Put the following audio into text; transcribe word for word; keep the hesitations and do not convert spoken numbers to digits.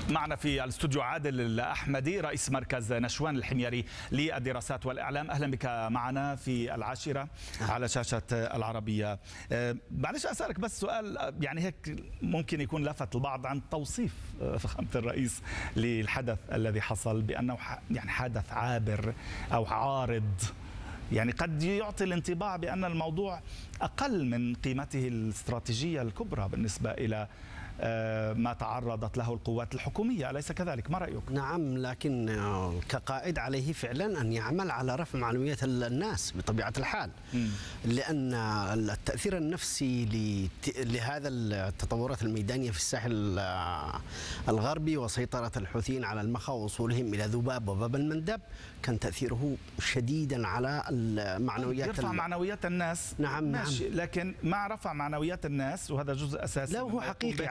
معنا في الاستوديو عادل الأحمدي رئيس مركز نشوان الحميري للدراسات والإعلام. أهلا بك معنا في العاشرة على شاشة العربية. معلش أسألك بس سؤال يعني هيك ممكن يكون لفت البعض عن توصيف فخامة الرئيس للحدث الذي حصل بأنه يعني حدث عابر أو عارض، يعني قد يعطي الانطباع بأن الموضوع أقل من قيمته الاستراتيجية الكبرى بالنسبة إلى ما تعرضت له القوات الحكومية، أليس كذلك؟ ما رأيك؟ نعم، لكن كقائد عليه فعلا أن يعمل على رفع معنويات الناس بطبيعة الحال. م. لأن التأثير النفسي لهذا التطورات الميدانية في الساحل الغربي وسيطرة الحوثيين على المخا ووصولهم إلى ذباب وباب المندب كان تأثيره شديدا على المعنويات. يرفع معنويات الناس. نعم ماشي، نعم. لكن مع رفع معنويات الناس وهذا جزء أساسي لا هو حقيقي